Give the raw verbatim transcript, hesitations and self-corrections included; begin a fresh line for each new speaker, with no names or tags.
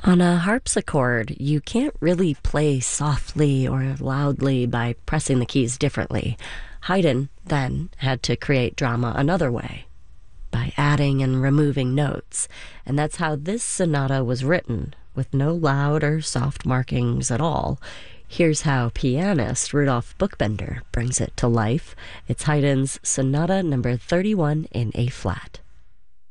On a harpsichord, you can't really play softly or loudly by pressing the keys differently. Haydn then had to create drama another way, by adding and removing notes. And that's how this sonata was written, with no loud or soft markings at all. Here's how pianist Rudolf Buchbinder brings it to life. It's Haydn's Sonata number thirty-one in A flat.